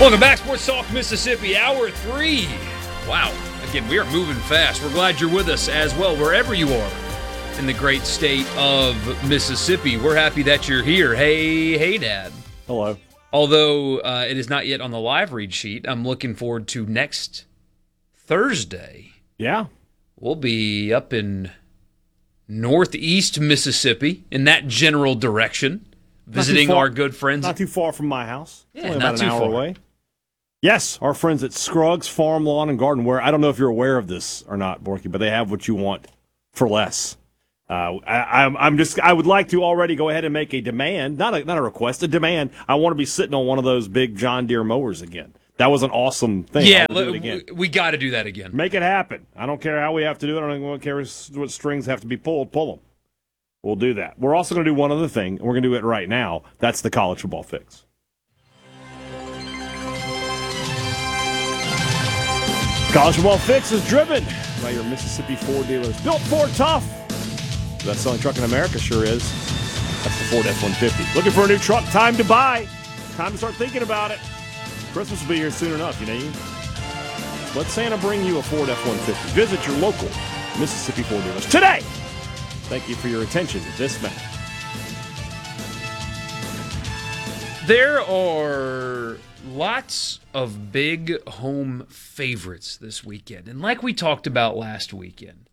Welcome back, Sports Talk Mississippi, Hour 3. Wow, again, we are moving fast. We're glad you're with us as well, wherever you are in the great state of Mississippi. We're happy that you're here. Hey, Dad. Hello. Although it is not yet on the live read sheet, I'm looking forward to next Thursday. Yeah. We'll be up in northeast Mississippi, in that general direction, visiting our good friends. Not too far from my house. Yeah, only not about too an hour far away. Yes, our friends at Scruggs Farm, Lawn, and Garden, where I don't know if you're aware of this or not, Borky, but they have what you want for less. I would like to already go ahead and make a demand, not a request, a demand. I want to be sitting on one of those big John Deere mowers again. That was an awesome thing. Yeah, again. we got to do that again. Make it happen. I don't care how we have to do it. I don't care what strings have to be pulled. Pull them. We'll do that. We're also going to do one other thing, and we're going to do it right now. That's the college football fix. College football fix is driven by your Mississippi Ford dealers. Built Ford tough. The best-selling truck in America sure is. That's the Ford F-150. Looking for a new truck? Time to buy. Time to start thinking about it. Christmas will be here soon enough, you know. Let Santa bring you a Ford F-150. Visit your local Mississippi Ford dealers today. Thank you for your attention to this match. There are lots of big home favorites this weekend. And like we talked about last weekend,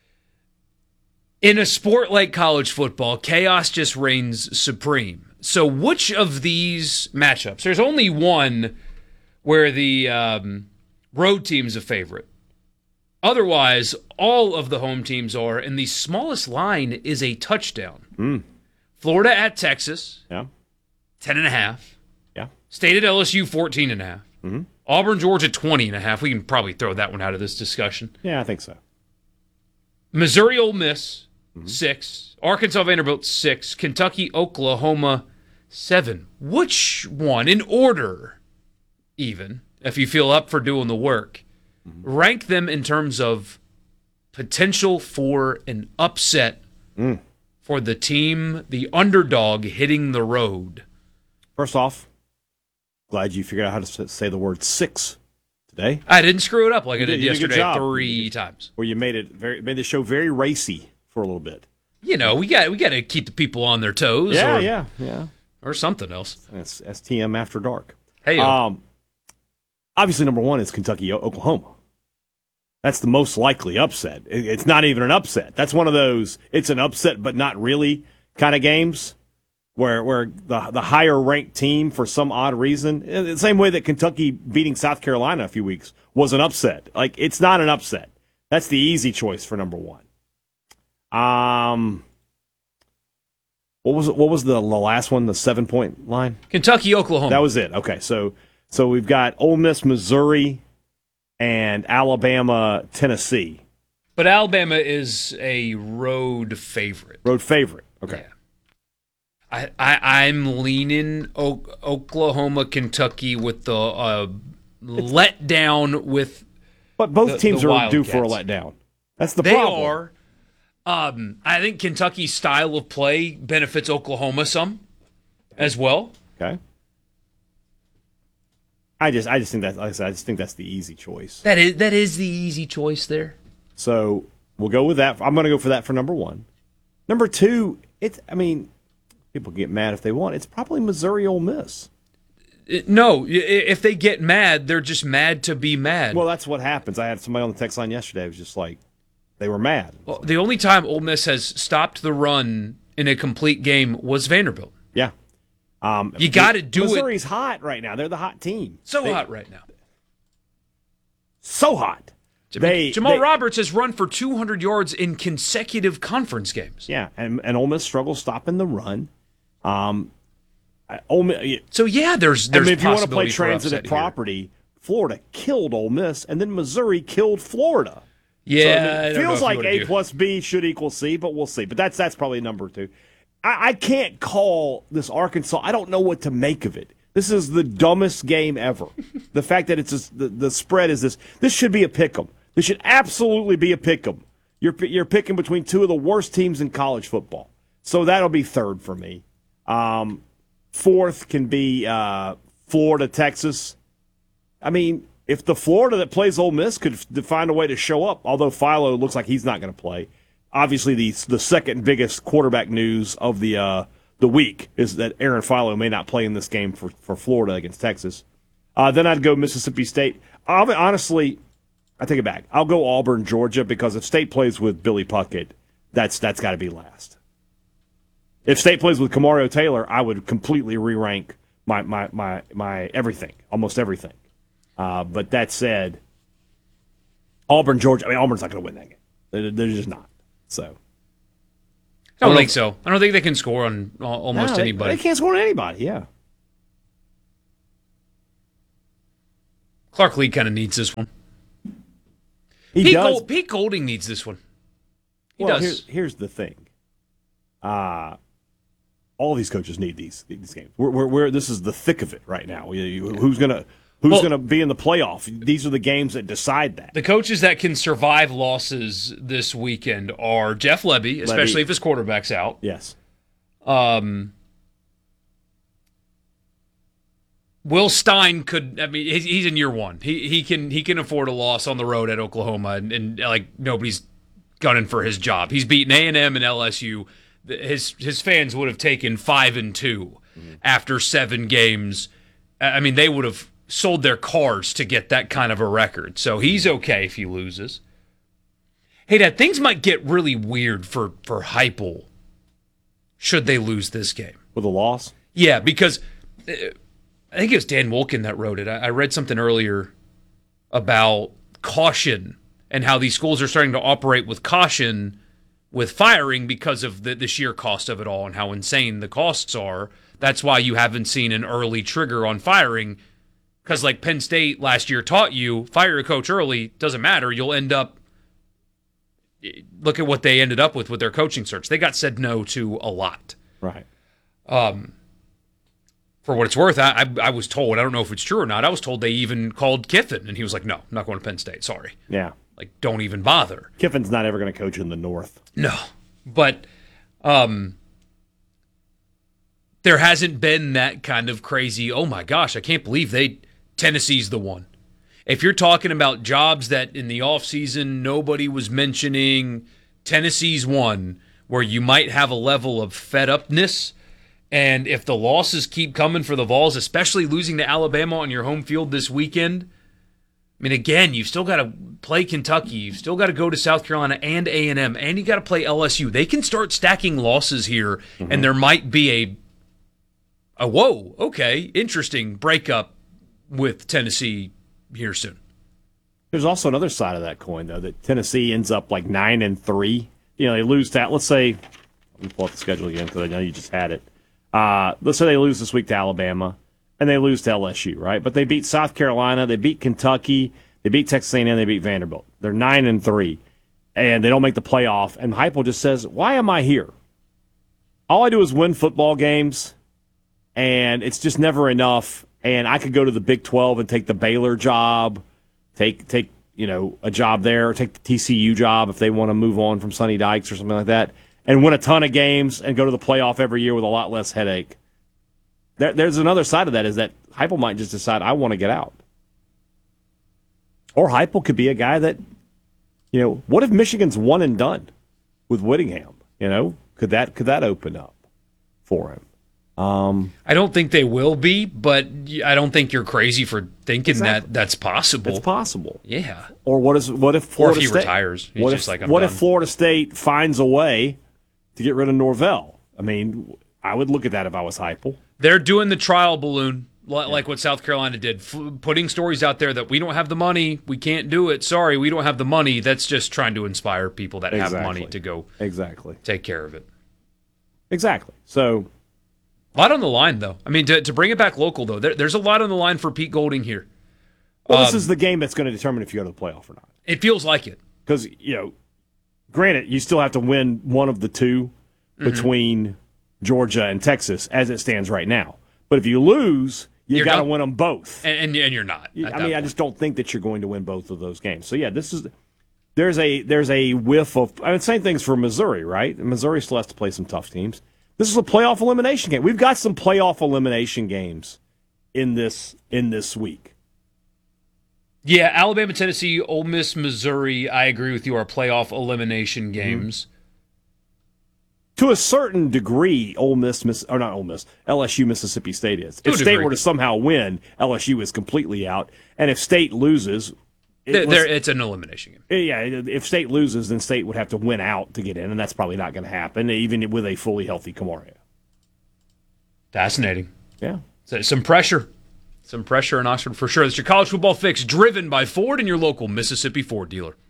in a sport like college football, chaos just reigns supreme. So which of these matchups? There's only one where the road team's a favorite. Otherwise, all of the home teams are, and the smallest line is a touchdown. Florida at Texas, Yeah. 10.5. Yeah. State at LSU, 14.5. Auburn, Georgia, 20.5. We can probably throw that one out of this discussion. Yeah, I think so. Missouri, Ole Miss, 6. Arkansas, Vanderbilt, 6. Kentucky, Oklahoma, 7. Which one, in order, even, if you feel up for doing the work, rank them in terms of potential for an upset for the team, the underdog hitting the road? First off, glad you figured out how to say the word 6 today. I didn't screw it up like I did You did a good yesterday job. 3 times. Where you made the show very racy for a little bit. You know, we got to keep the people on their toes. Yeah. Or something else. It's STM After Dark. Hey, Obviously, number one is Kentucky, Oklahoma. That's the most likely upset. It's not even an upset. That's one of those, it's an upset but not really kind of games where the higher-ranked team, for some odd reason, the same way that Kentucky beating South Carolina a few weeks was an upset. Like, it's not an upset. That's the easy choice for number one. What was the last one, the 7-point line? Kentucky, Oklahoma. That was it. Okay, so we've got Ole Miss, Missouri, and Alabama, Tennessee. But Alabama is a road favorite. Road favorite. Okay. Yeah. I'm leaning Oklahoma, Kentucky with the letdown with. But both teams are due Wildcats. for a letdown. That's the They problem. are. I think Kentucky's style of play benefits Oklahoma some as well. Okay. I just think that, like I said, I just think that's the easy choice. That is the easy choice there. So we'll go with that. I'm going to go for that for number one. Number two, people get mad if they want. It's probably Missouri Ole Miss. No, if they get mad, they're just mad to be mad. Well, that's what happens. I had somebody on the text line yesterday who was just like, they were mad. Well, the only time Ole Miss has stopped the run in a complete game was Vanderbilt. Yeah. You got to do Missouri's hot right now. They're the hot team. Hot right now. So hot. Jamal Roberts has run for 200 yards in consecutive conference games. Yeah, and Ole Miss struggles stopping the run. So there's if you want to play possibility for transitive upset property, Florida killed Ole Miss, and then Missouri killed Florida. Yeah, it feels like A plus B should equal C, but we'll see. But that's probably number two. I can't call this Arkansas. I don't know what to make of it. This is the dumbest game ever. The fact that it's the spread is this. This should be a pick'em. This should absolutely be a pick'em. You're picking between two of the worst teams in college football. So that'll be third for me. Fourth can be Florida, Texas. I mean, if the Florida that plays Ole Miss could find a way to show up, although Philo looks like he's not going to play. Obviously, the second biggest quarterback news of the week is that Aaron Philo may not play in this game for Florida against Texas. Then I'd go Mississippi State. Honestly, I take it back. I'll go Auburn, Georgia, because if State plays with Billy Puckett, that's got to be last. If State plays with Kamario Taylor, I would completely re-rank my everything, almost everything. But that said, Auburn, Georgia. I mean, Auburn's not going to win that game. They're just not. So, I don't think so. I don't think they can score on almost anybody. They can't score on anybody. Yeah. Clark Lee kind of needs this one. He does. Pete Golding needs this one. He well, does. Here's the thing. All these coaches need these games. We're this is the thick of it right now. Who's gonna be in the playoff? These are the games that decide that. The coaches that can survive losses this weekend are Jeff Lebby, especially if his quarterback's out. Yes. Will Stein could. I mean, he's in year one. He can afford a loss on the road at Oklahoma, and like nobody's gunning for his job. He's beaten A&M and LSU. His fans would have taken 5-2 after 7 games. I mean, they would have sold their cars to get that kind of a record. So he's okay if he loses. Hey, Dad, things might get really weird for Heupel should they lose this game. With a loss? Yeah, because I think it was Dan Wolken that wrote it. I read something earlier about caution and how these schools are starting to operate with caution with firing because of the sheer cost of it all and how insane the costs are. That's why you haven't seen an early trigger on firing, because like Penn State last year taught you, fire a coach early, doesn't matter. You'll end up, look at what they ended up with their coaching search. They got said no to a lot. Right. For what it's worth, I was told, I don't know if it's true or not, I was told they even called Kiffin, and he was like, no, I'm not going to Penn State, sorry. Yeah. Like, don't even bother. Kiffin's not ever going to coach in the North. No. But there hasn't been that kind of crazy, oh my gosh, I can't believe Tennessee's the one. If you're talking about jobs that in the offseason nobody was mentioning, Tennessee's one where you might have a level of fed-upness. And if the losses keep coming for the Vols, especially losing to Alabama on your home field this weekend, I mean, again, you've still got to play Kentucky. You've still got to go to South Carolina and A&M, and you got to play LSU. They can start stacking losses here, and there might be a whoa, okay, interesting breakup with Tennessee here soon. There's also another side of that coin, though, that Tennessee ends up like 9-3. You know, they lose that. Let's say, let me pull up the schedule again because I know you just had it. Let's say they lose this week to Alabama. And they lose to LSU, right? But they beat South Carolina, they beat Kentucky, they beat Texas A&M, they beat Vanderbilt. They're 9-3, and they don't make the playoff. And Heupel just says, "Why am I here? All I do is win football games, and it's just never enough. And I could go to the Big 12 and take the Baylor job, take a job there, or take the TCU job if they want to move on from Sonny Dykes or something like that, and win a ton of games and go to the playoff every year with a lot less headache." There's another side of that, is that Heupel might just decide, I want to get out. Or Heupel could be a guy that, what if Michigan's one and done with Whittingham? Could that open up for him? I don't think they will be, but I don't think you're crazy for thinking that that's possible. It's possible. Yeah. Or what if Florida or if he State retires? He's just like, what if Florida State finds a way to get rid of Norvell? I mean, I would look at that if I was Heupel. They're doing the trial balloon, like what South Carolina did, putting stories out there that we don't have the money, we can't do it, sorry, we don't have the money. That's just trying to inspire people that have money to go take care of it. Exactly. So, a lot on the line, though. I mean, to bring it back local, though, there's a lot on the line for Pete Golding here. Well, this is the game that's going to determine if you go to the playoff or not. It feels like it. Because, granted, you still have to win one of the two between Georgia and Texas as it stands right now. But if you lose, you got to win them both. And you're not. I just don't think that you're going to win both of those games. So, yeah, there's a whiff of – same things for Missouri, right? Missouri still has to play some tough teams. This is a playoff elimination game. We've got some playoff elimination games in this week. Yeah, Alabama, Tennessee, Ole Miss, Missouri, I agree with you, are playoff elimination games. To a certain degree, LSU, Mississippi State is. If State were to somehow win, LSU is completely out. And if State loses, it's an elimination game. Yeah, if State loses, then State would have to win out to get in, and that's probably not going to happen, even with a fully healthy Kamaria. Fascinating. Yeah. So some pressure. Some pressure in Oxford for sure. It's your college football fix driven by Ford and your local Mississippi Ford dealer.